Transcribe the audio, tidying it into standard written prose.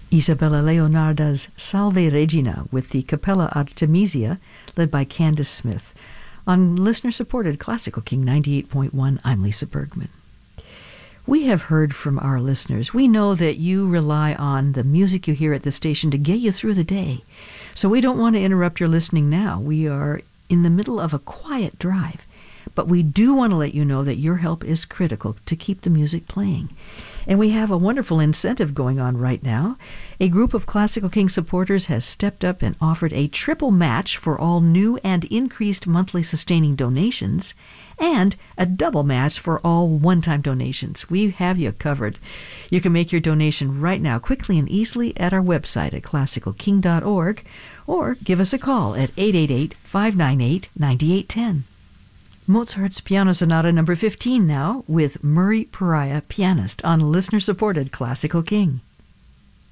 Isabella Leonarda's Salve Regina with the Capella Artemisia, led by Candace Smith. On listener-supported Classical King 98.1, I'm Lisa Bergman. We have heard from our listeners. We know that you rely on the music you hear at the station to get you through the day. So we don't want to interrupt your listening now. We are in the middle of a quiet drive. But we do want to let you know that your help is critical to keep the music playing. And we have a wonderful incentive going on right now. A group of Classical King supporters has stepped up and offered a triple match for all new and increased monthly sustaining donations, and a double match for all one-time donations. We have you covered. You can make your donation right now, quickly and easily, at our website at classicalking.org, or give us a call at 888-598-9810. Mozart's Piano Sonata number 15 now, with Murray Pariah, pianist, on listener-supported Classical King.